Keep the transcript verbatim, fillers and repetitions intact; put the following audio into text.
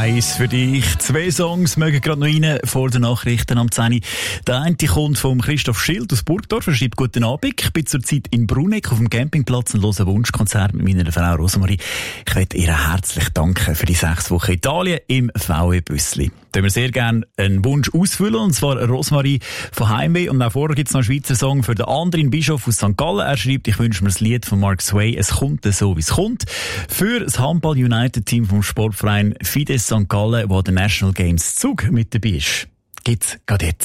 eins für dich. Zwei Songs mögen gerade noch rein vor den Nachrichten am zehn Uhr. Der eine kommt vom Christoph Schild aus Burgdorf. Er schreibt: Guten Abend. Ich bin zurzeit in Bruneck auf dem Campingplatz und höre ein Wunschkonzert mit meiner Frau Rosemarie. Ich möchte ihr herzlich danken für die sechs Wochen Italien im V W-Büssli. Da wir sehr gerne einen Wunsch ausfüllen, und zwar Rosemarie von Heimweh. Und auch vorher gibt es noch einen Schweizer Song für den Andrin Bischof aus Sankt Gallen. Er schreibt: Ich wünsche mir das Lied von Mark Sway, «Es kommt so, wie es kommt», für das Handball-United-Team vom Sportverein Fides Sankt Gallen, wo der National Games Zug mit dabei ist. Gibt's gerade jetzt.